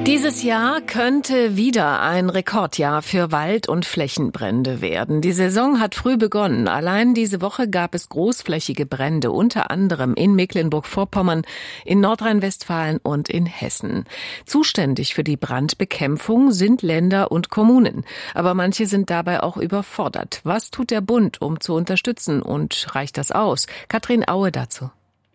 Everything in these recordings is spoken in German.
Dieses Jahr könnte wieder ein Rekordjahr für Wald- und Flächenbrände werden. Die Saison hat früh begonnen. Allein diese Woche gab es großflächige Brände, unter anderem in Mecklenburg-Vorpommern, in Nordrhein-Westfalen und in Hessen. Zuständig für die Brandbekämpfung sind Länder und Kommunen. Aber manche sind dabei auch überfordert. Was tut der Bund, um zu unterstützen? Und reicht das aus? Katrin Aue dazu.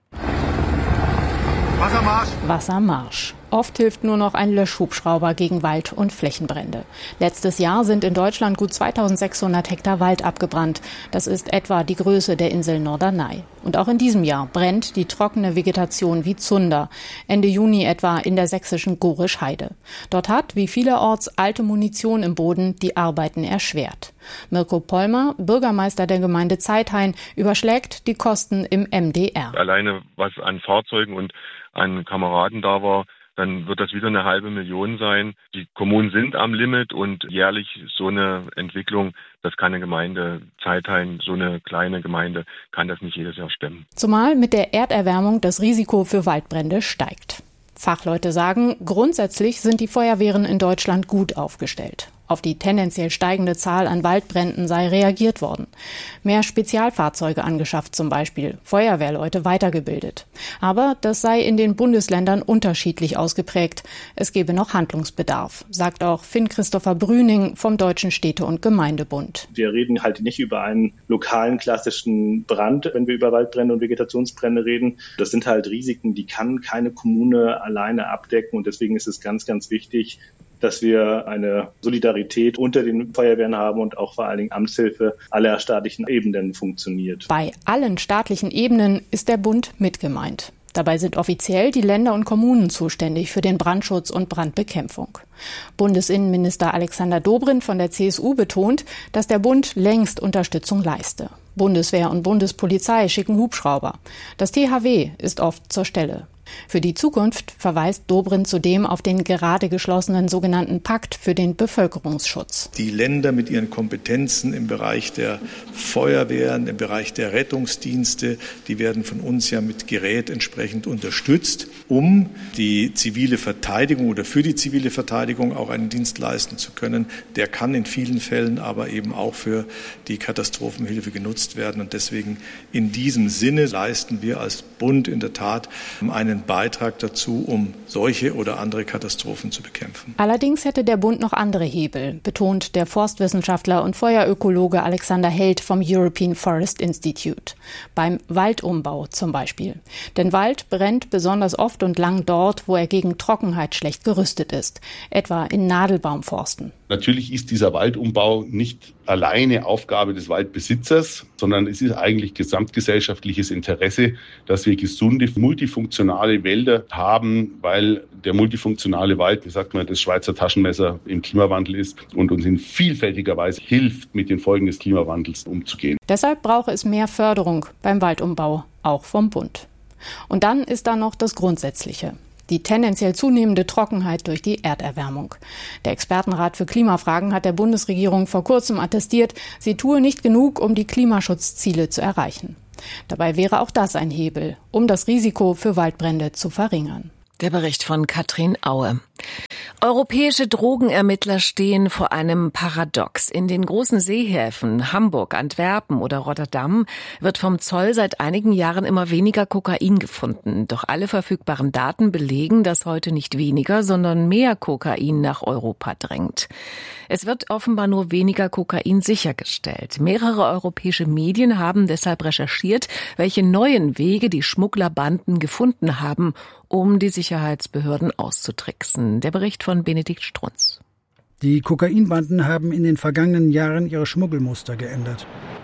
Wassermarsch. Oft hilft nur noch ein Löschhubschrauber gegen Wald- und Flächenbrände. Letztes Jahr sind in Deutschland gut 2600 Hektar Wald abgebrannt. Das ist etwa die Größe der Insel Norderney. Und auch in diesem Jahr brennt die trockene Vegetation wie Zunder. Ende Juni etwa in der sächsischen Gorisch-Heide. Dort hat, wie vielerorts, alte Munition im Boden die Arbeiten erschwert. Mirko Pollmer, Bürgermeister der Gemeinde Zeithain, überschlägt die Kosten im MDR. Alleine was an Fahrzeugen und an Kameraden da war, dann wird das wieder 500.000 sein. Die Kommunen sind am Limit und jährlich so eine Entwicklung, das kann eine Gemeinde, Zeithain, so eine kleine Gemeinde, kann das nicht jedes Jahr stemmen. Zumal mit der Erderwärmung das Risiko für Waldbrände steigt. Fachleute sagen, grundsätzlich sind die Feuerwehren in Deutschland gut aufgestellt. Auf die tendenziell steigende Zahl an Waldbränden sei reagiert worden. Mehr Spezialfahrzeuge angeschafft zum Beispiel, Feuerwehrleute weitergebildet. Aber das sei in den Bundesländern unterschiedlich ausgeprägt. Es gebe noch Handlungsbedarf, sagt auch Finn-Christopher Brüning vom Deutschen Städte- und Gemeindebund. Wir reden halt nicht über einen lokalen klassischen Brand, wenn wir über Waldbrände und Vegetationsbrände reden. Das sind halt Risiken, die kann keine Kommune alleine abdecken. Und deswegen ist es ganz, ganz wichtig, dass wir eine Solidarität unter den Feuerwehren haben und auch vor allen Dingen Amtshilfe aller staatlichen Ebenen funktioniert. Bei allen staatlichen Ebenen ist der Bund mit gemeint. Dabei sind offiziell die Länder und Kommunen zuständig für den Brandschutz und Brandbekämpfung. Bundesinnenminister Alexander Dobrindt von der CSU betont, dass der Bund längst Unterstützung leiste. Bundeswehr und Bundespolizei schicken Hubschrauber. Das THW ist oft zur Stelle. Für die Zukunft verweist Dobrindt zudem auf den gerade geschlossenen sogenannten Pakt für den Bevölkerungsschutz. Die Länder mit ihren Kompetenzen im Bereich der Feuerwehren, im Bereich der Rettungsdienste, die werden von uns ja mit Gerät entsprechend unterstützt, um die zivile Verteidigung oder für die zivile Verteidigung auch einen Dienst leisten zu können. Der kann in vielen Fällen aber eben auch für die Katastrophenhilfe genutzt werden. Und deswegen in diesem Sinne leisten wir als Bund in der Tat einen Beitrag dazu, um solche oder andere Katastrophen zu bekämpfen. Allerdings hätte der Bund noch andere Hebel, betont der Forstwissenschaftler und Feuerökologe Alexander Held vom European Forest Institute. Beim Waldumbau zum Beispiel. Denn Wald brennt besonders oft und lang dort, wo er gegen Trockenheit schlecht gerüstet ist, etwa in Nadelbaumforsten. Natürlich ist dieser Waldumbau nicht alleine Aufgabe des Waldbesitzers, sondern es ist eigentlich gesamtgesellschaftliches Interesse, dass wir gesunde, multifunktionale Wälder haben, weil der multifunktionale Wald, wie sagt man, das Schweizer Taschenmesser im Klimawandel ist und uns in vielfältiger Weise hilft, mit den Folgen des Klimawandels umzugehen. Deshalb brauche es mehr Förderung beim Waldumbau, auch vom Bund. Und dann ist da noch das Grundsätzliche. Die tendenziell zunehmende Trockenheit durch die Erderwärmung. Der Expertenrat für Klimafragen hat der Bundesregierung vor kurzem attestiert, sie tue nicht genug, um die Klimaschutzziele zu erreichen. Dabei wäre auch das ein Hebel, um das Risiko für Waldbrände zu verringern. Der Bericht von Katrin Aue. Europäische Drogenermittler stehen vor einem Paradox. In den großen Seehäfen Hamburg, Antwerpen oder Rotterdam wird vom Zoll seit einigen Jahren immer weniger Kokain gefunden. Doch alle verfügbaren Daten belegen, dass heute nicht weniger, sondern mehr Kokain nach Europa drängt. Es wird offenbar nur weniger Kokain sichergestellt. Mehrere europäische Medien haben deshalb recherchiert, welche neuen Wege die Schmugglerbanden gefunden haben, um die Sicherheitsbehörden auszutricksen. Der Bericht von Benedikt Strunz. Die Kokainbanden haben in den vergangenen Jahren ihre Schmuggelmuster geändert.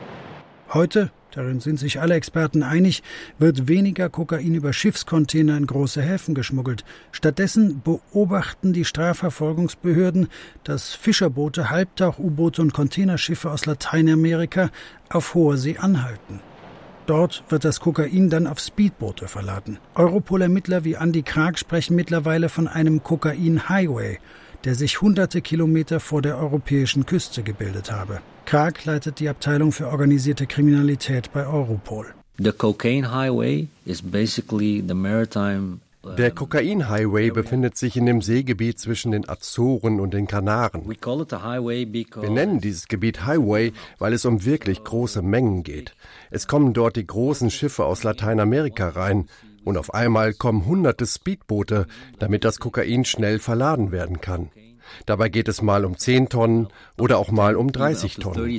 Heute, darin sind sich alle Experten einig, wird weniger Kokain über Schiffscontainer in große Häfen geschmuggelt. Stattdessen beobachten die Strafverfolgungsbehörden, dass Fischerboote, Halbtauch-U-Boote und Containerschiffe aus Lateinamerika auf hoher See anhalten. Dort wird das Kokain dann auf Speedboote verladen. Europol-Ermittler wie Andi Krag sprechen mittlerweile von einem Kokain-Highway, der sich hunderte Kilometer vor der europäischen Küste gebildet habe. Krag leitet die Abteilung für organisierte Kriminalität bei Europol. The cocaine highway is basically the maritime Der Kokain-Highway befindet sich in dem Seegebiet zwischen den Azoren und den Kanaren. Wir nennen dieses Gebiet Highway, weil es um wirklich große Mengen geht. Es kommen dort die großen Schiffe aus Lateinamerika rein und auf einmal kommen hunderte Speedboote, damit das Kokain schnell verladen werden kann. Dabei geht es mal um 10 Tonnen oder auch mal um 30 Tonnen.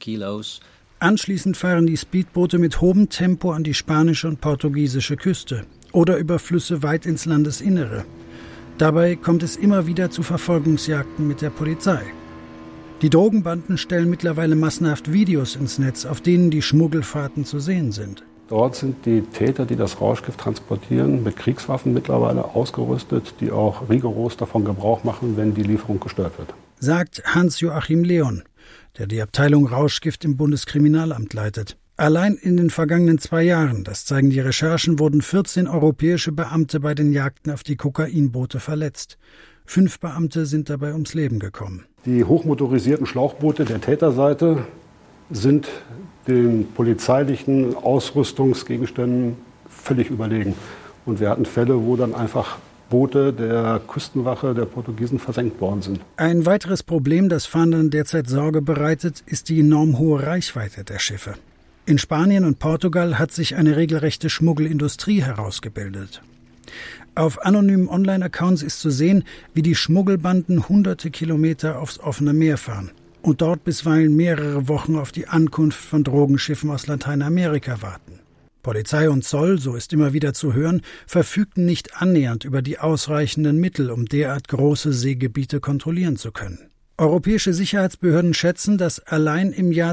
Anschließend fahren die Speedboote mit hohem Tempo an die spanische und portugiesische Küste oder über Flüsse weit ins Landesinnere. Dabei kommt es immer wieder zu Verfolgungsjagden mit der Polizei. Die Drogenbanden stellen mittlerweile massenhaft Videos ins Netz, auf denen die Schmuggelfahrten zu sehen sind. Dort sind die Täter, die das Rauschgift transportieren, mit Kriegswaffen mittlerweile ausgerüstet, die auch rigoros davon Gebrauch machen, wenn die Lieferung gestört wird. Sagt Hans-Joachim Leon, der die Abteilung Rauschgift im Bundeskriminalamt leitet. Allein in den vergangenen 2 Jahren, das zeigen die Recherchen, wurden 14 europäische Beamte bei den Jagden auf die Kokainboote verletzt. 5 Beamte sind dabei ums Leben gekommen. Die hochmotorisierten Schlauchboote der Täterseite sind den polizeilichen Ausrüstungsgegenständen völlig überlegen. Und wir hatten Fälle, wo dann einfach Boote der Küstenwache der Portugiesen versenkt worden sind. Ein weiteres Problem, das Fahndern derzeit Sorge bereitet, ist die enorm hohe Reichweite der Schiffe. In Spanien und Portugal hat sich eine regelrechte Schmuggelindustrie herausgebildet. Auf anonymen Online-Accounts ist zu sehen, wie die Schmuggelbanden hunderte Kilometer aufs offene Meer fahren und dort bisweilen mehrere Wochen auf die Ankunft von Drogenschiffen aus Lateinamerika warten. Polizei und Zoll, so ist immer wieder zu hören, verfügten nicht annähernd über die ausreichenden Mittel, um derart große Seegebiete kontrollieren zu können. Europäische Sicherheitsbehörden schätzen, dass allein im Jahr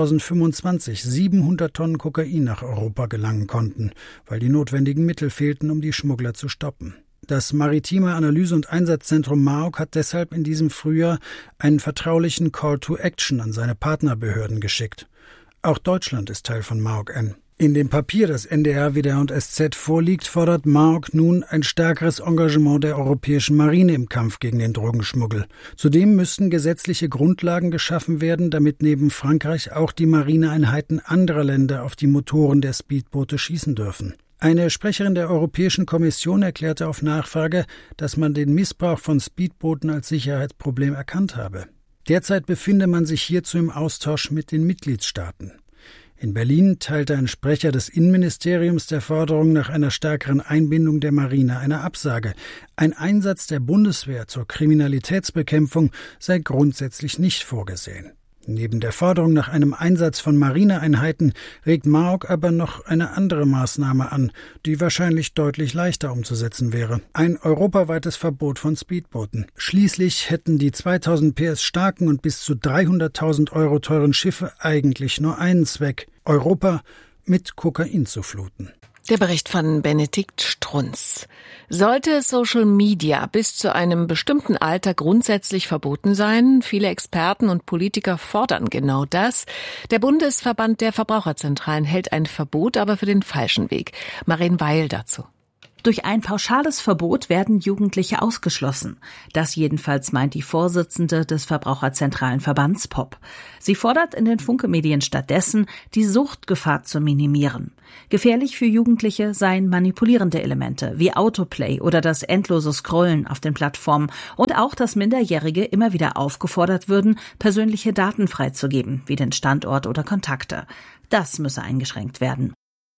2025 700 Tonnen Kokain nach Europa gelangen konnten, weil die notwendigen Mittel fehlten, um die Schmuggler zu stoppen. Das Maritime Analyse- und Einsatzzentrum MAOC hat deshalb in diesem Frühjahr einen vertraulichen Call to Action an seine Partnerbehörden geschickt. Auch Deutschland ist Teil von MAOC-N. In dem Papier, das NDR, WDR und SZ vorliegt, fordert MAOC nun ein stärkeres Engagement der europäischen Marine im Kampf gegen den Drogenschmuggel. Zudem müssten gesetzliche Grundlagen geschaffen werden, damit neben Frankreich auch die Marineeinheiten anderer Länder auf die Motoren der Speedboote schießen dürfen. Eine Sprecherin der Europäischen Kommission erklärte auf Nachfrage, dass man den Missbrauch von Speedbooten als Sicherheitsproblem erkannt habe. Derzeit befinde man sich hierzu im Austausch mit den Mitgliedstaaten. In Berlin teilte ein Sprecher des Innenministeriums der Forderung nach einer stärkeren Einbindung der Marine eine Absage. Ein Einsatz der Bundeswehr zur Kriminalitätsbekämpfung sei grundsätzlich nicht vorgesehen. Neben der Forderung nach einem Einsatz von Marineeinheiten regt MAOC aber noch eine andere Maßnahme an, die wahrscheinlich deutlich leichter umzusetzen wäre. Ein europaweites Verbot von Speedbooten. Schließlich hätten die 2000 PS starken und bis zu 300.000 Euro teuren Schiffe eigentlich nur einen Zweck: Europa mit Kokain zu fluten. Der Bericht von Benedikt Strunz. Sollte Social Media bis zu einem bestimmten Alter grundsätzlich verboten sein? Viele Experten und Politiker fordern genau das. Der Bundesverband der Verbraucherzentralen hält ein Verbot aber für den falschen Weg. Maren Weil dazu. Durch ein pauschales Verbot werden Jugendliche ausgeschlossen. Das jedenfalls meint die Vorsitzende des Verbraucherzentralen Verbands POP. Sie fordert in den Funke-Medien stattdessen, die Suchtgefahr zu minimieren. Gefährlich für Jugendliche seien manipulierende Elemente wie Autoplay oder das endlose Scrollen auf den Plattformen und auch, dass Minderjährige immer wieder aufgefordert würden, persönliche Daten freizugeben, wie den Standort oder Kontakte. Das müsse eingeschränkt werden.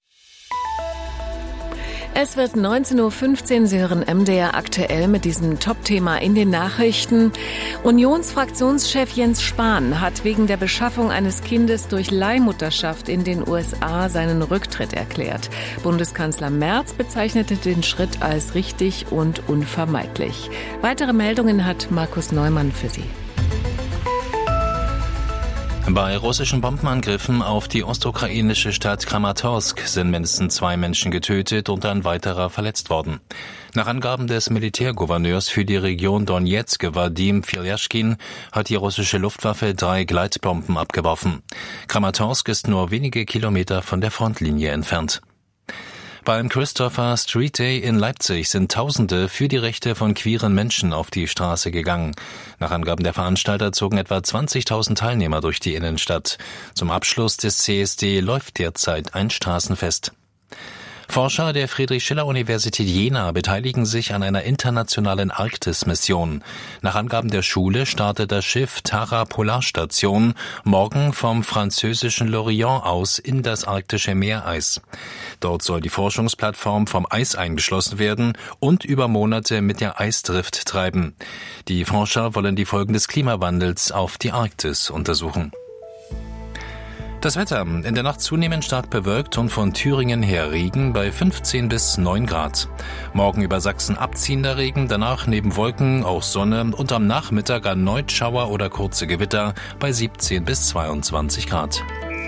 Es wird 19.15 Uhr. Sie hören MDR aktuell mit diesem Top-Thema in den Nachrichten. Unionsfraktionschef Jens Spahn hat wegen der Beschaffung eines Kindes durch Leihmutterschaft in den USA seinen Rücktritt erklärt. Bundeskanzler Merz bezeichnete den Schritt als richtig und unvermeidlich. Weitere Meldungen hat Markus Neumann für Sie. Bei russischen Bombenangriffen auf die ostukrainische Stadt Kramatorsk sind mindestens 2 Menschen getötet und ein weiterer verletzt worden. Nach Angaben des Militärgouverneurs für die Region Donetsk, Wadim Filjaschkin, hat die russische Luftwaffe 3 Gleitbomben abgeworfen. Kramatorsk ist nur wenige Kilometer von der Frontlinie entfernt. Beim Christopher Street Day in Leipzig sind Tausende für die Rechte von queeren Menschen auf die Straße gegangen. Nach Angaben der Veranstalter zogen etwa 20.000 Teilnehmer durch die Innenstadt. Zum Abschluss des CSD läuft derzeit ein Straßenfest. Forscher der Friedrich-Schiller-Universität Jena beteiligen sich an einer internationalen Arktis-Mission. Nach Angaben der Schule startet das Schiff Tara Polarstation morgen vom französischen Lorient aus in das arktische Meereis. Dort soll die Forschungsplattform vom Eis eingeschlossen werden und über Monate mit der Eisdrift treiben. Die Forscher wollen die Folgen des Klimawandels auf die Arktis untersuchen. Das Wetter. In der Nacht zunehmend stark bewölkt und von Thüringen her Regen bei 15 bis 9 Grad. Morgen über Sachsen abziehender Regen, danach neben Wolken auch Sonne und am Nachmittag erneut Schauer oder kurze Gewitter bei 17 bis 22 Grad.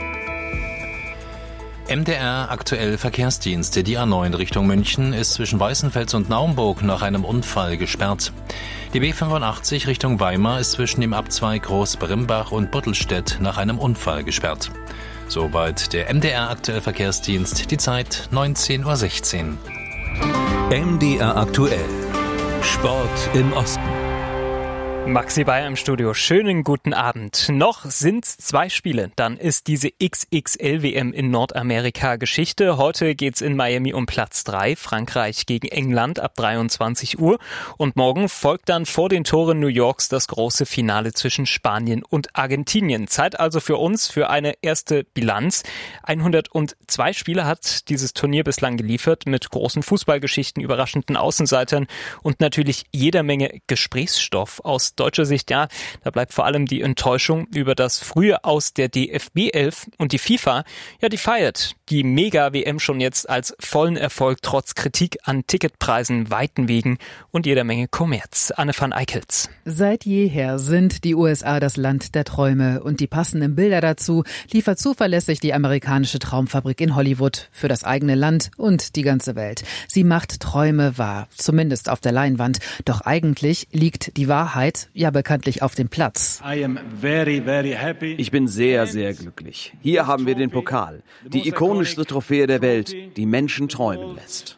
MDR aktuell Verkehrsdienste. Die A9 Richtung München ist zwischen Weißenfels und Naumburg nach einem Unfall gesperrt. Die B85 Richtung Weimar ist zwischen dem Abzweig Großbrimbach und Buttelstedt nach einem Unfall gesperrt. Soweit der MDR aktuell Verkehrsdienst. Die Zeit 19:16 Uhr. MDR aktuell. Sport im Osten. Maxi Bayer im Studio. Schönen guten Abend. Noch sind's 2 Spiele, dann ist diese XXL-WM in Nordamerika Geschichte. Heute geht's in Miami um Platz 3, Frankreich gegen England ab 23 Uhr. Und morgen folgt dann vor den Toren New Yorks das große Finale zwischen Spanien und Argentinien. Zeit also für uns für eine erste Bilanz. 102 Spiele hat dieses Turnier bislang geliefert mit großen Fußballgeschichten, überraschenden Außenseitern und natürlich jeder Menge Gesprächsstoff. Aus deutscher Sicht, ja, da bleibt vor allem die Enttäuschung über das frühe Aus der DFB 11 und die FIFA, ja, die feiert die Mega-WM schon jetzt als vollen Erfolg trotz Kritik an Ticketpreisen, weiten Wegen und jeder Menge Kommerz. Anne van Eickels. Seit jeher sind die USA das Land der Träume und die passenden Bilder dazu liefert zuverlässig die amerikanische Traumfabrik in Hollywood für das eigene Land und die ganze Welt. Sie macht Träume wahr, zumindest auf der Leinwand. Doch eigentlich liegt die Wahrheit ja bekanntlich auf dem Platz. Ich bin sehr, sehr glücklich. Hier haben wir den Pokal, die ikonischste Trophäe der Welt, die Menschen träumen lässt.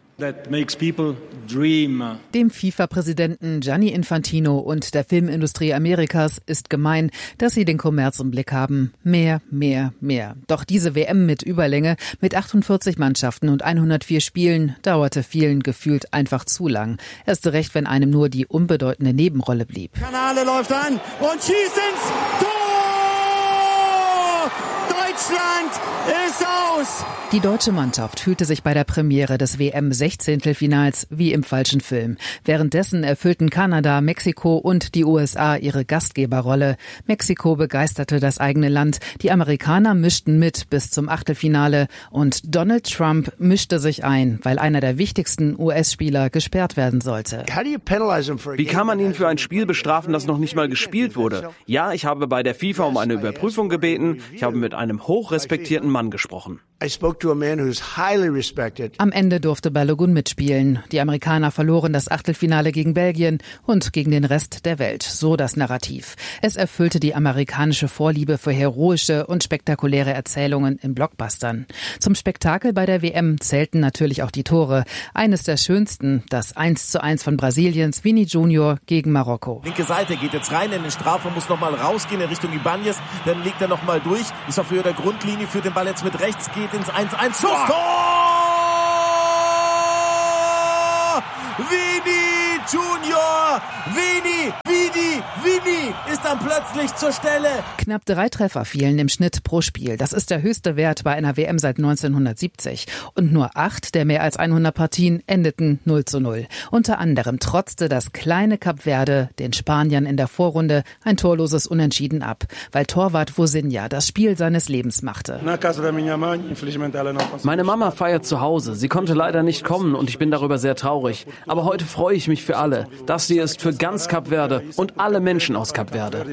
Dem FIFA-Präsidenten Gianni Infantino und der Filmindustrie Amerikas ist gemein, dass sie den Kommerz im Blick haben. Mehr, mehr, mehr. Doch diese WM mit Überlänge, mit 48 Mannschaften und 104 Spielen, dauerte vielen gefühlt einfach zu lang. Erst recht, wenn einem nur die unbedeutende Nebenrolle blieb. Kanale läuft an und schießt ins Tor! Deutschland ist aus! Die deutsche Mannschaft fühlte sich bei der Premiere des WM-16-Finals wie im falschen Film. Währenddessen erfüllten Kanada, Mexiko und die USA ihre Gastgeberrolle. Mexiko begeisterte das eigene Land, die Amerikaner mischten mit bis zum Achtelfinale und Donald Trump mischte sich ein, weil einer der wichtigsten US-Spieler gesperrt werden sollte. Wie kann man ihn für ein Spiel bestrafen, das noch nicht mal gespielt wurde? Ja, ich habe bei der FIFA um eine Überprüfung gebeten. Ich habe mit einem hochrespektierten Mann gesprochen. Am Ende durfte Balogun mitspielen. Die Amerikaner verloren das Achtelfinale gegen Belgien und gegen den Rest der Welt. So das Narrativ. Es erfüllte die amerikanische Vorliebe für heroische und spektakuläre Erzählungen in Blockbustern. Zum Spektakel bei der WM zählten natürlich auch die Tore. Eines der schönsten, das 1:1 von Brasiliens Vini Junior gegen Marokko. Linke Seite geht jetzt rein in den Strafraum, muss nochmal rausgehen in Richtung Ibanez. Dann legt er nochmal durch, ist auf Höhe der Grundlinie, führt den Ball jetzt mit rechts, geht ins 1:1. Schuss, Tor! Vini Junior! Vini ist dann plötzlich zur Stelle. Knapp 3 Treffer fielen im Schnitt pro Spiel. Das ist der höchste Wert bei einer WM seit 1970. Und nur 8 der mehr als 100 Partien endeten 0:0. Unter anderem trotzte das kleine Kap Verde den Spaniern in der Vorrunde ein torloses Unentschieden ab, weil Torwart Vozinha das Spiel seines Lebens machte. Meine Mama feiert zu Hause. Sie konnte leider nicht kommen und ich bin darüber sehr traurig. Aber heute freue ich mich für alle. Das hier ist für ganz Kap Verde und alle Menschen aus Kap Verde.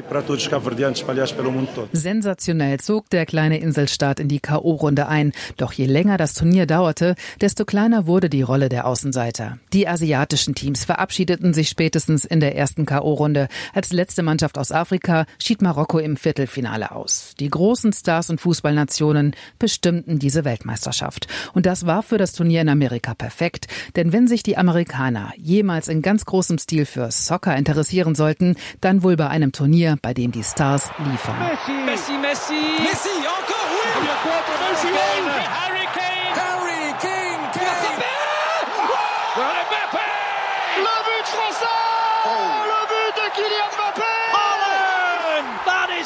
Sensationell zog der kleine Inselstaat in die K.O.-Runde ein. Doch je länger das Turnier dauerte, desto kleiner wurde die Rolle der Außenseiter. Die asiatischen Teams verabschiedeten sich spätestens in der ersten K.O.-Runde. Als letzte Mannschaft aus Afrika schied Marokko im Viertelfinale aus. Die großen Stars und Fußballnationen bestimmten diese Weltmeisterschaft. Und das war für das Turnier in Amerika perfekt. Denn wenn sich die Amerikaner jemals in ganz großem Stil für Soccer interessieren sollten, dann wohl bei einem Turnier, bei dem die Stars liefern. Messi, encore, oui! Harry Kane!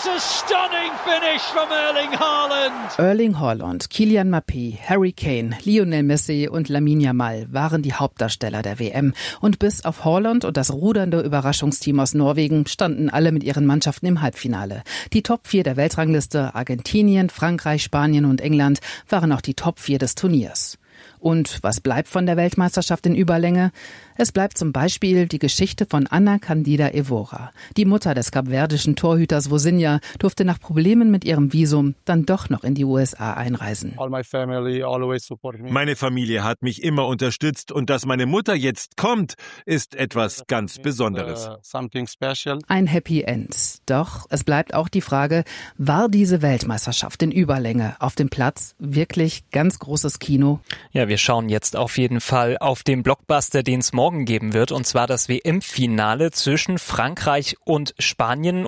It's a stunning finish from Erling Haaland. Erling Haaland, Kylian Mbappé, Harry Kane, Lionel Messi und Lamine Yamal waren die Hauptdarsteller der WM. Und bis auf Haaland und das rudernde Überraschungsteam aus Norwegen standen alle mit ihren Mannschaften im Halbfinale. Die Top 4 der Weltrangliste, Argentinien, Frankreich, Spanien und England, waren auch die Top 4 des Turniers. Und was bleibt von der Weltmeisterschaft in Überlänge? Es bleibt zum Beispiel die Geschichte von Ana Candida Evora. Die Mutter des kapverdischen Torhüters Vozinha durfte nach Problemen mit ihrem Visum dann doch noch in die USA einreisen. Meine Familie hat mich immer unterstützt und dass meine Mutter jetzt kommt, ist etwas ganz Besonderes. Ein Happy End. Doch es bleibt auch die Frage, war diese Weltmeisterschaft in Überlänge auf dem Platz wirklich ganz großes Kino? Ja, wir schauen jetzt auf jeden Fall auf den Blockbuster, den es morgen geben wird, und zwar das WM-Finale zwischen Frankreich und Spanien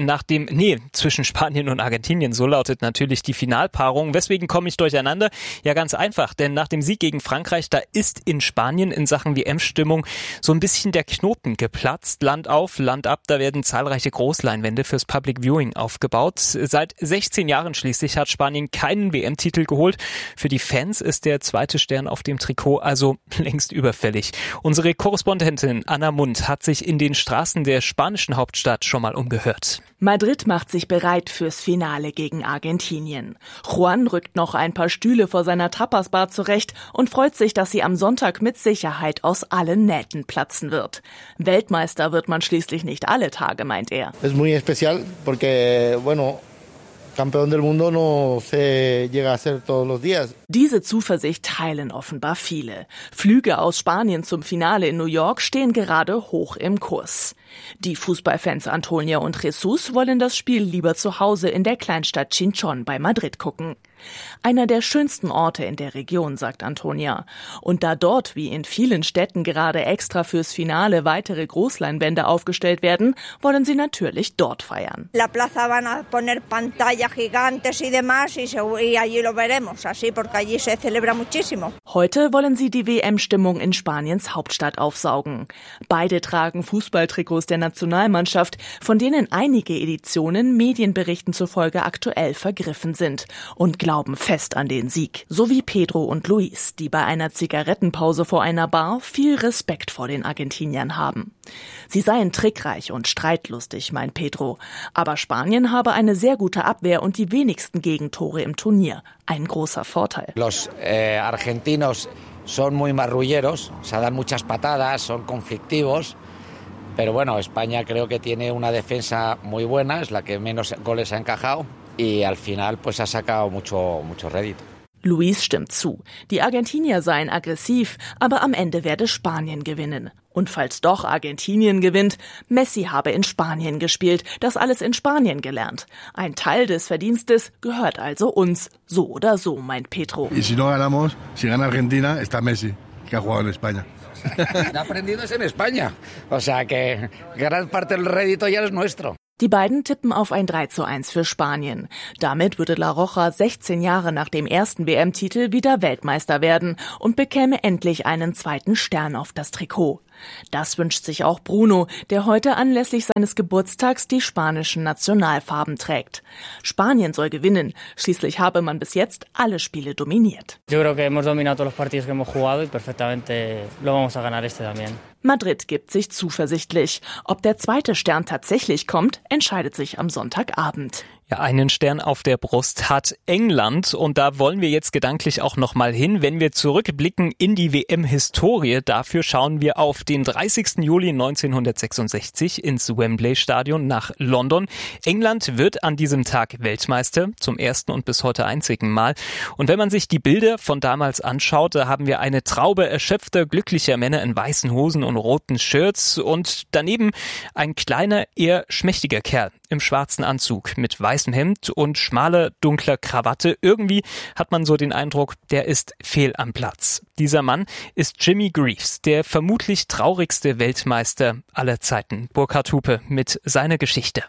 zwischen Spanien und Argentinien. So lautet natürlich die Finalpaarung. Weswegen komme ich durcheinander? Ja, ganz einfach, denn nach dem Sieg gegen Frankreich, da ist in Spanien in Sachen WM-Stimmung so ein bisschen der Knoten geplatzt. Land auf, Land ab, da werden zahlreiche Großleinwände fürs Public Viewing aufgebaut. Seit 16 Jahren schließlich hat Spanien keinen WM-Titel geholt. Für die Fans ist der zweite Stern auf dem Trikot also längst überfällig. Unsere Korrespondentin Anna Mund hat sich in den Straßen der spanischen Hauptstadt schon mal umgehört. Madrid macht sich bereit fürs Finale gegen Argentinien. Juan rückt noch ein paar Stühle vor seiner Tapasbar zurecht und freut sich, dass sie am Sonntag mit Sicherheit aus allen Nähten platzen wird. Weltmeister wird man schließlich nicht alle Tage, meint er. Es muy especial porque, Campeón del mundo no se llega a ser todos los días. Diese Zuversicht teilen offenbar viele. Flüge aus Spanien zum Finale in New York stehen gerade hoch im Kurs. Die Fußballfans Antonia und Jesus wollen das Spiel lieber zu Hause in der Kleinstadt Chinchón bei Madrid gucken. Einer der schönsten Orte in der Region, sagt Antonia. Und da dort, wie in vielen Städten, gerade extra fürs Finale weitere Großleinwände aufgestellt werden, wollen sie natürlich dort feiern. La plaza van a poner pantallas gigantes y demás y allí lo veremos, así porque allí se celebra muchísimo. Heute wollen sie die WM-Stimmung in Spaniens Hauptstadt aufsaugen. Beide tragen Fußballtrikots der Nationalmannschaft, von denen einige Editionen Medienberichten zufolge aktuell vergriffen sind und glauben fest an den Sieg. So wie Pedro und Luis, die bei einer Zigarettenpause vor einer Bar viel Respekt vor den Argentiniern haben. Sie seien trickreich und streitlustig, meint Pedro. Aber Spanien habe eine sehr gute Abwehr und die wenigsten Gegentore im Turnier. Ein großer Vorteil. Los argentinos son muy marrulleros, se dan muchas patadas, son conflictivos. Pero bueno, España creo que tiene una defensa muy buena, es la que menos goles ha encajado. Y al final pues ha sacado mucho rédito. Luis stimmt zu. Die Argentinier seien aggressiv, aber am Ende werde Spanien gewinnen. Und falls doch Argentinien gewinnt, Messi habe in Spanien gespielt, das alles in Spanien gelernt. Ein Teil des Verdienstes gehört also uns, so oder so, meint Pedro. Y si no ganamos, si gana Argentina, está Messi, que ha jugado en España. Aprendido es en España, o sea que gran parte del rédito ya es nuestro. Die beiden tippen auf ein 3:1 für Spanien. Damit würde La Roja 16 Jahre nach dem ersten WM-Titel wieder Weltmeister werden und bekäme endlich einen zweiten Stern auf das Trikot. Das wünscht sich auch Bruno, der heute anlässlich seines Geburtstags die spanischen Nationalfarben trägt. Spanien soll gewinnen. Schließlich habe man bis jetzt alle Spiele dominiert. Yo creo que hemos dominado todos los partidos que hemos jugado y perfectamente lo vamos a ganar este también. Madrid gibt sich zuversichtlich. Ob der zweite Stern tatsächlich kommt, entscheidet sich am Sonntagabend. Ja, einen Stern auf der Brust hat England und da wollen wir jetzt gedanklich auch nochmal hin, wenn wir zurückblicken in die WM-Historie. Dafür schauen wir auf den 30. Juli 1966 ins Wembley-Stadion nach London. England wird an diesem Tag Weltmeister, zum ersten und bis heute einzigen Mal. Und wenn man sich die Bilder von damals anschaut, da haben wir eine Traube erschöpfter, glücklicher Männer in weißen Hosen und roten Shirts und daneben ein kleiner, eher schmächtiger Kerl im schwarzen Anzug mit weißem Hemd und schmaler, dunkler Krawatte. Irgendwie hat man so den Eindruck, der ist fehl am Platz. Dieser Mann ist Jimmy Greaves, der vermutlich traurigste Weltmeister aller Zeiten. Burkhard Hupe mit seiner Geschichte.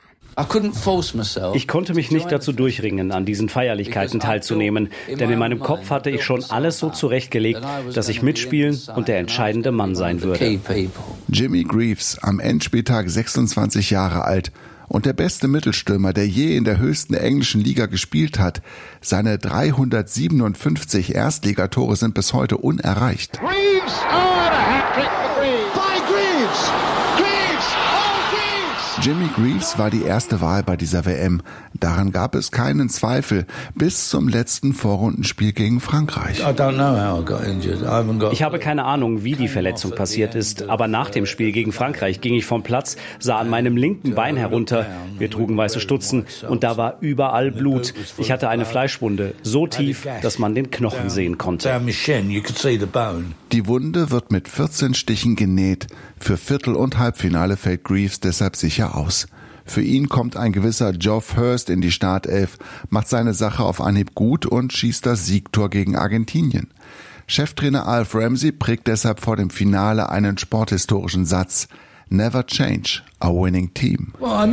Ich konnte mich nicht dazu durchringen, an diesen Feierlichkeiten teilzunehmen, denn in meinem Kopf hatte ich schon alles so zurechtgelegt, dass ich mitspielen und der entscheidende Mann sein würde. Jimmy Greaves, am Endspieltag 26 Jahre alt, Und der beste Mittelstürmer, der je in der höchsten englischen Liga gespielt hat, seine 357 Erstligatore sind bis heute unerreicht. Greaves! Oh, a hat-trick for Greaves! By Greaves! Greaves! Oh, Greaves! Jimmy Greaves war die erste Wahl bei dieser WM. Daran gab es keinen Zweifel bis zum letzten Vorrundenspiel gegen Frankreich. Ich habe keine Ahnung, wie die Verletzung passiert ist, aber nach dem Spiel gegen Frankreich ging ich vom Platz, sah an meinem linken Bein herunter. Wir trugen weiße Stutzen und da war überall Blut. Ich hatte eine Fleischwunde, so tief, dass man den Knochen sehen konnte. Die Wunde wird mit 14 Stichen genäht. Für Viertel- und Halbfinale fällt Greaves deshalb sicher aus. Für ihn kommt ein gewisser Geoff Hurst in die Startelf, macht seine Sache auf Anhieb gut und schießt das Siegtor gegen Argentinien. Cheftrainer Alf Ramsey prägt deshalb vor dem Finale einen sporthistorischen Satz: Never change a winning team.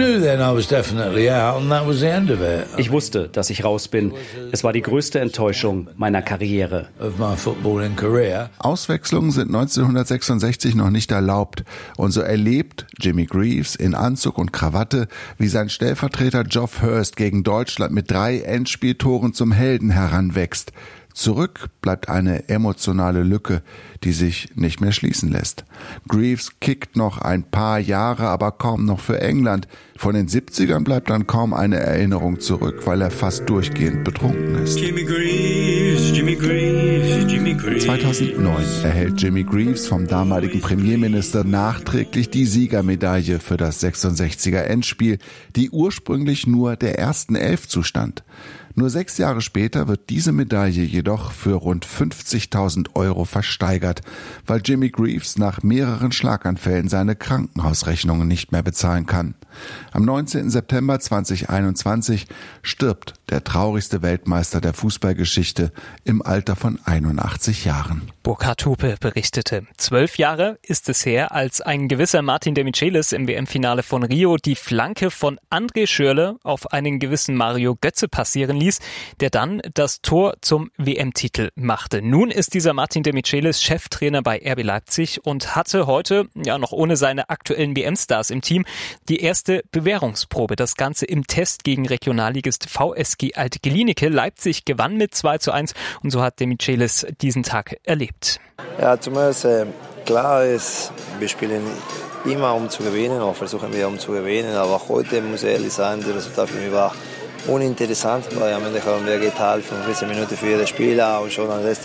Ich wusste, dass ich raus bin. Es war die größte Enttäuschung meiner Karriere. Auswechslungen sind 1966 noch nicht erlaubt. Und so erlebt Jimmy Greaves in Anzug und Krawatte, wie sein Stellvertreter Geoff Hurst gegen Deutschland mit 3 Endspieltoren zum Helden heranwächst. Zurück bleibt eine emotionale Lücke, die sich nicht mehr schließen lässt. Greaves kickt noch ein paar Jahre, aber kaum noch für England. Von den 70ern bleibt dann kaum eine Erinnerung zurück, weil er fast durchgehend betrunken ist. Jimmy Greaves, Jimmy Greaves, Jimmy Greaves. 2009 erhält Jimmy Greaves vom damaligen Premierminister nachträglich die Siegermedaille für das 66er Endspiel, die ursprünglich nur der ersten 11 zustand. Nur 6 Jahre später wird diese Medaille jedoch für rund 50.000 € versteigert, weil Jimmy Greaves nach mehreren Schlaganfällen seine Krankenhausrechnungen nicht mehr bezahlen kann. Am 19. September 2021 stirbt der traurigste Weltmeister der Fußballgeschichte im Alter von 81 Jahren. Burkhard Hupe berichtete. 12 Jahre ist es her, als ein gewisser Martin de Michelis im WM-Finale von Rio die Flanke von André Schürrle auf einen gewissen Mario Götze passieren ließ, der dann das Tor zum WM-Titel machte. Nun ist dieser Martin de Michelis Cheftrainer bei RB Leipzig und hatte heute, ja noch ohne seine aktuellen WM-Stars im Team, die erste Bewährungsprobe. Das Ganze im Test gegen Regionalligist VSG Alte-Glienicke. Leipzig gewann mit 2:1 und so hat de Michelis diesen Tag erlebt. Ja, zuerst klar ist, wir spielen immer um zu gewinnen, oder versuchen wir um zu gewinnen, aber heute muss ich ehrlich sagen, das Resultat für mich war uninteressant, weil am Ende haben wir geteilt 15 Minuten für jeden Spieler und schon das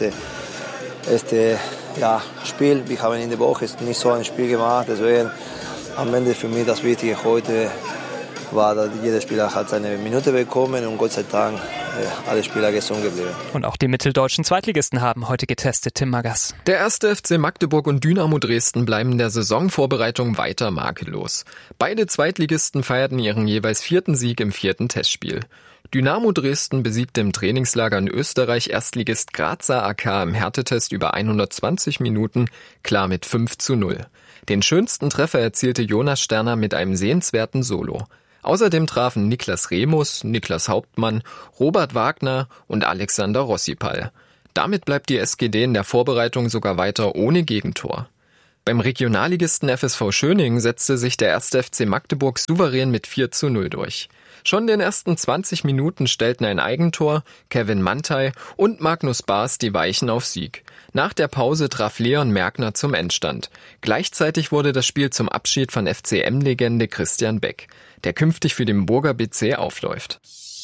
erste Spiel, wir haben in der Woche nicht so ein Spiel gemacht, deswegen am Ende für mich das Wichtige heute war, dass jeder Spieler hat seine Minute bekommen und Gott sei Dank alle Spieler gesund geblieben. Und auch die mitteldeutschen Zweitligisten haben heute getestet. Tim Magass. Der erste FC Magdeburg und Dynamo Dresden bleiben in der Saisonvorbereitung weiter makellos. Beide Zweitligisten feierten ihren jeweils 4. Sieg im 4. Testspiel. Dynamo Dresden besiegte im Trainingslager in Österreich Erstligist Grazer AK im Härtetest über 120 Minuten klar mit 5:0. Den schönsten Treffer erzielte Jonas Sterner mit einem sehenswerten Solo. Außerdem trafen Niklas Remus, Niklas Hauptmann, Robert Wagner und Alexander Rossipal. Damit bleibt die SGD in der Vorbereitung sogar weiter ohne Gegentor. Beim Regionalligisten FSV Schöning setzte sich der 1. FC Magdeburg souverän mit 4:0 durch. Schon in den ersten 20 Minuten stellten ein Eigentor, Kevin Mantei und Magnus Baas die Weichen auf Sieg. Nach der Pause traf Leon Merkner zum Endstand. Gleichzeitig wurde das Spiel zum Abschied von FCM-Legende Christian Beck, der künftig für den Burger BC aufläuft.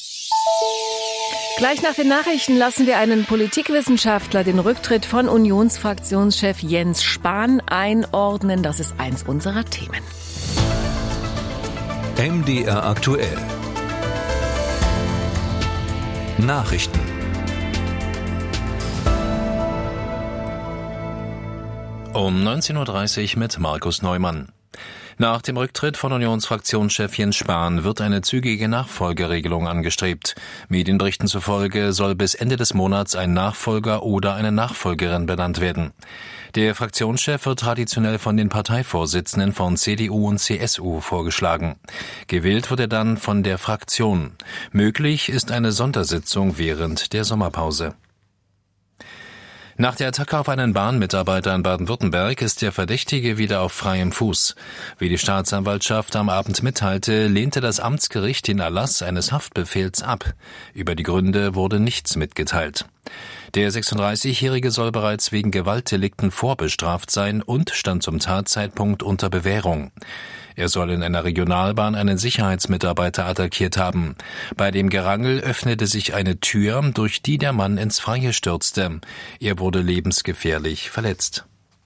Gleich nach den Nachrichten lassen wir einen Politikwissenschaftler den Rücktritt von Unionsfraktionschef Jens Spahn einordnen. Das ist eins unserer Themen. MDR aktuell. Nachrichten. Um 19:30 Uhr mit Markus Neumann. Nach dem Rücktritt von Unionsfraktionschef Jens Spahn wird eine zügige Nachfolgeregelung angestrebt. Medienberichten zufolge soll bis Ende des Monats ein Nachfolger oder eine Nachfolgerin benannt werden. Der Fraktionschef wird traditionell von den Parteivorsitzenden von CDU und CSU vorgeschlagen. Gewählt wird er dann von der Fraktion. Möglich ist eine Sondersitzung während der Sommerpause. Nach der Attacke auf einen Bahnmitarbeiter in Baden-Württemberg ist der Verdächtige wieder auf freiem Fuß. Wie die Staatsanwaltschaft am Abend mitteilte, lehnte das Amtsgericht den Erlass eines Haftbefehls ab. Über die Gründe wurde nichts mitgeteilt. Der 36-Jährige soll bereits wegen Gewaltdelikten vorbestraft sein und stand zum Tatzeitpunkt unter Bewährung. Er soll in einer Regionalbahn einen Sicherheitsmitarbeiter attackiert haben. Bei dem Gerangel öffnete sich eine Tür, durch die der Mann ins Freie stürzte. Er wurde lebensgefährlich verletzt.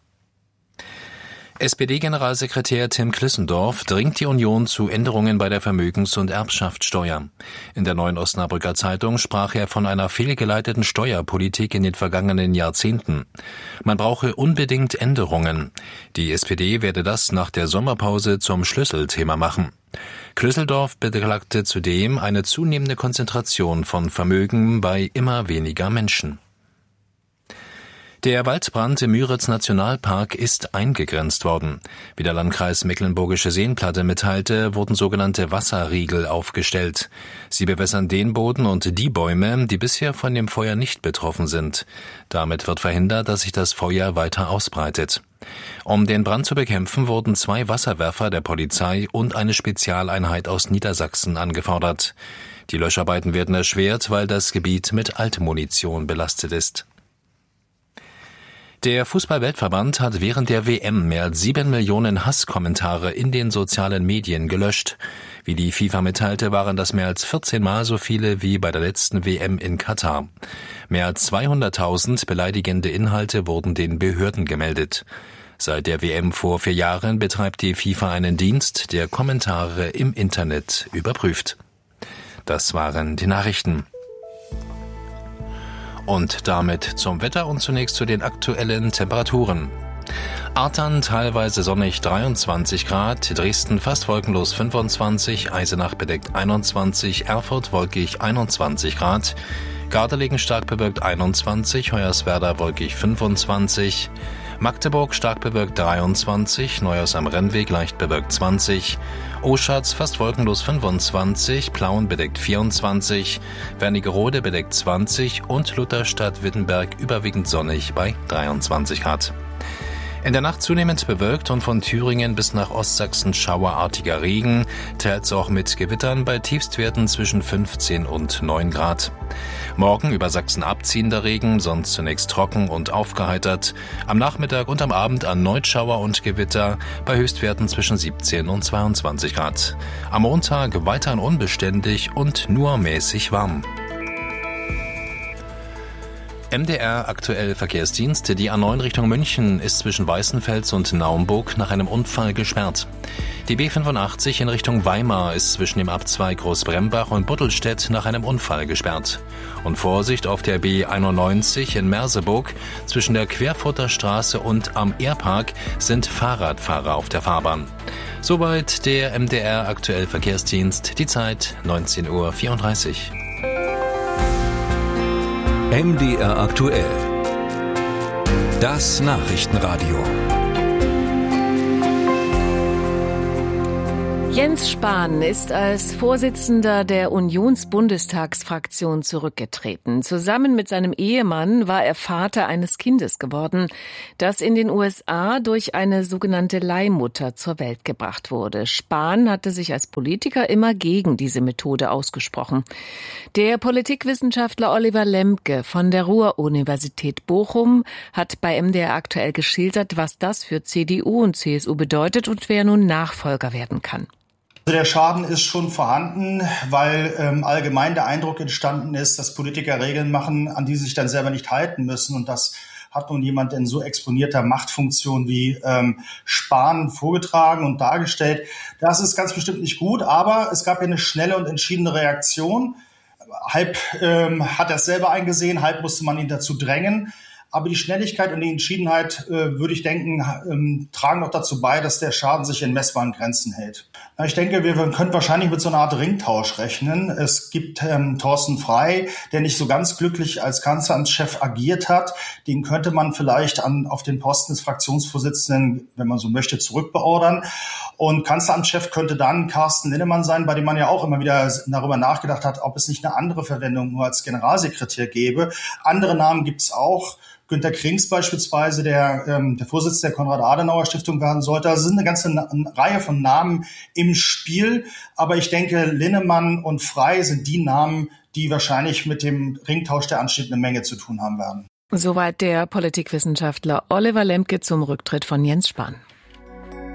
SPD-Generalsekretär Tim Klissendorf dringt die Union zu Änderungen bei der Vermögens- und Erbschaftssteuer. In der Neuen Osnabrücker Zeitung sprach er von einer fehlgeleiteten Steuerpolitik in den vergangenen Jahrzehnten. Man brauche unbedingt Änderungen. Die SPD werde das nach der Sommerpause zum Schlüsselthema machen. Klissendorf beklagte zudem eine zunehmende Konzentration von Vermögen bei immer weniger Menschen. Der Waldbrand im Müritz-Nationalpark ist eingegrenzt worden. Wie der Landkreis Mecklenburgische Seenplatte mitteilte, wurden sogenannte Wasserriegel aufgestellt. Sie bewässern den Boden und die Bäume, die bisher von dem Feuer nicht betroffen sind. Damit wird verhindert, dass sich das Feuer weiter ausbreitet. Um den Brand zu bekämpfen, wurden 2 Wasserwerfer der Polizei und eine Spezialeinheit aus Niedersachsen angefordert. Die Löscharbeiten werden erschwert, weil das Gebiet mit Altmunition belastet ist. Der Fußball-Weltverband hat während der WM mehr als 7 Millionen Hasskommentare in den sozialen Medien gelöscht. Wie die FIFA mitteilte, waren das mehr als 14 Mal so viele wie bei der letzten WM in Katar. Mehr als 200.000 beleidigende Inhalte wurden den Behörden gemeldet. Seit der WM vor 4 Jahren betreibt die FIFA einen Dienst, der Kommentare im Internet überprüft. Das waren die Nachrichten. Und damit zum Wetter und zunächst zu den aktuellen Temperaturen. Artern teilweise sonnig 23 Grad, Dresden fast wolkenlos 25, Eisenach bedeckt 21, Erfurt wolkig 21 Grad, Gardelegen stark bewölkt 21, Hoyerswerda wolkig 25, Magdeburg stark bewölkt 23, Neuhaus am Rennweg leicht bewölkt 20, Oschatz fast wolkenlos 25, Plauen bedeckt 24, Wernigerode bedeckt 20 und Lutherstadt-Wittenberg überwiegend sonnig bei 23 Grad. In der Nacht zunehmend bewölkt und von Thüringen bis nach Ostsachsen schauerartiger Regen, teils auch mit Gewittern bei Tiefstwerten zwischen 15 und 9 Grad. Morgen über Sachsen abziehender Regen, sonst zunächst trocken und aufgeheitert. Am Nachmittag und am Abend erneut Schauer und Gewitter bei Höchstwerten zwischen 17 und 22 Grad. Am Montag weiterhin unbeständig und nur mäßig warm. MDR aktuell Verkehrsdienst. Die A9 Richtung München ist zwischen Weißenfels und Naumburg nach einem Unfall gesperrt. Die B85 in Richtung Weimar ist zwischen dem Abzweig Großbrembach und Buttelstedt nach einem Unfall gesperrt. Und Vorsicht auf der B91 in Merseburg zwischen der Querfurter Straße und am Airpark sind Fahrradfahrer auf der Fahrbahn. Soweit der MDR aktuell Verkehrsdienst. Die Zeit 19:34 Uhr. MDR aktuell. Das Nachrichtenradio. Jens Spahn ist als Vorsitzender der Unionsbundestagsfraktion zurückgetreten. Zusammen mit seinem Ehemann war er Vater eines Kindes geworden, das in den USA durch eine sogenannte Leihmutter zur Welt gebracht wurde. Spahn hatte sich als Politiker immer gegen diese Methode ausgesprochen. Der Politikwissenschaftler Oliver Lemke von der Ruhr-Universität Bochum hat bei MDR aktuell geschildert, was das für CDU und CSU bedeutet und wer nun Nachfolger werden kann. Also der Schaden ist schon vorhanden, weil allgemein der Eindruck entstanden ist, dass Politiker Regeln machen, an die sie sich dann selber nicht halten müssen. Und das hat nun jemand in so exponierter Machtfunktion wie Spahn vorgetragen und dargestellt. Das ist ganz bestimmt nicht gut, aber es gab ja eine schnelle und entschiedene Reaktion. Halb hat er es selber eingesehen, halb musste man ihn dazu drängen. Aber die Schnelligkeit und die Entschiedenheit, würde ich denken, tragen doch dazu bei, dass der Schaden sich in messbaren Grenzen hält. Ich denke, wir können wahrscheinlich mit so einer Art Ringtausch rechnen. Es gibt Thorsten Frey, der nicht so ganz glücklich als Kanzleramtschef agiert hat. Den könnte man vielleicht auf den Posten des Fraktionsvorsitzenden, wenn man so möchte, zurückbeordern. Und Kanzleramtschef könnte dann Carsten Linnemann sein, bei dem man ja auch immer wieder darüber nachgedacht hat, ob es nicht eine andere Verwendung nur als Generalsekretär gäbe. Andere Namen gibt es auch. Günter Krings beispielsweise, der Vorsitzende der Konrad-Adenauer-Stiftung werden sollte. Also es sind eine ganze Reihe von Namen im Spiel. Aber ich denke, Linnemann und Frey sind die Namen, die wahrscheinlich mit dem Ringtausch, der ansteht, eine Menge zu tun haben werden. Soweit der Politikwissenschaftler Oliver Lemke zum Rücktritt von Jens Spahn.